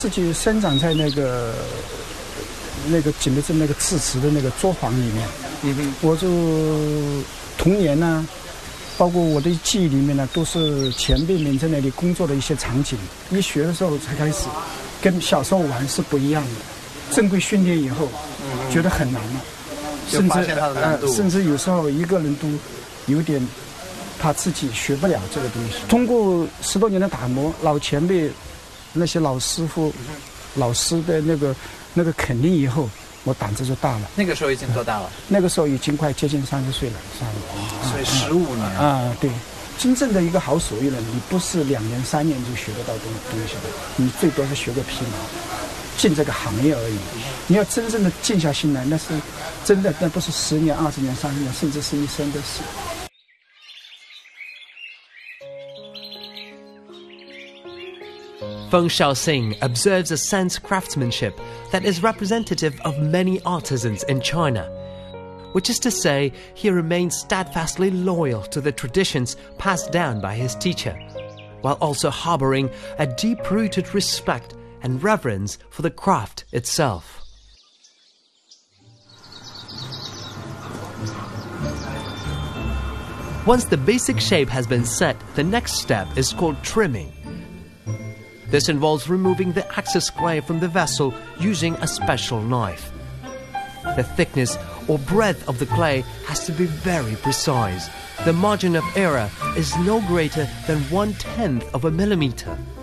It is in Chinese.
自己生长在那个景德镇那个制瓷的那个作坊里面，我就童年呢，包括我的记忆里面呢，都是前辈们在那里工作的一些场景。一学的时候才开始，跟小时候玩是不一样的。正规训练以后，觉得很难了，甚至有时候一个人都有点怕自己学不了这个东西。通过10多年的打磨，老前辈。那些老师傅、老师的那个肯定以后，我胆子就大了。 那个时候已经多大了？ 那个时候已经快接近30岁了， 所以15年啊，对。真正的一个好手艺人，你不是2年3年就学得到东西的，你最多是学个皮毛，进这个行业而已。你要真正的静下心来，那是真的，那不是10年、20年、30年，甚至是一生的事。 Feng Shaoxing observes a sense craftsmanship that is representative of many artisans in China, which is to say, he remains steadfastly loyal to the traditions passed down by his teacher, while also harboring a deep-rooted respect and reverence for the craft itself. Once the basic shape has been set, the next step is called trimming. This involves removing the excess clay from the vessel using a special knife. The thickness or breadth of the clay has to be very precise. The margin of error is no greater than 1/10 of a millimeter.